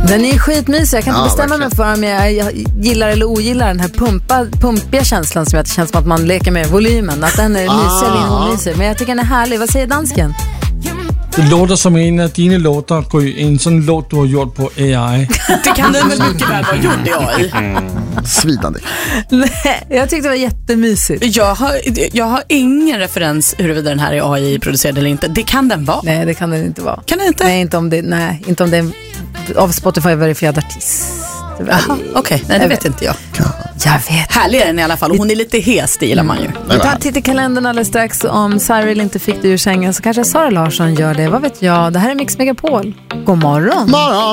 Den är skitmysig. Jag kan inte bestämma mig för om jag gillar eller ogillar den här pumpiga känslan som känns som att man leker med volymen. Att den är mysig eller omysig. Men jag tycker den är härlig. Vad säger dansken? Det låter som en av dina låtar, en sån låt du har gjort på AI. Det kan den väl mycket väl ha gjort i AI. Svidande. Nej, jag tyckte det var jättemysigt. Jag har ingen referens huruvida den här är AI-producerad eller inte. Det kan den vara. Nej, det kan den inte vara. Kan den inte? Nej, inte om det är en av Spotify-verifierad artist. Okej. Nej, det vet inte jag. Jag vet. Härlig är den i alla fall. Hon är lite hes, det gillar man ju. Vi tar titta i kalendern alldeles strax. Om Cyril inte fick det ur sängen så kanske Sara Larsson gör det. Vad vet jag? Det här är Mix Megapol. God morgon. Morgon.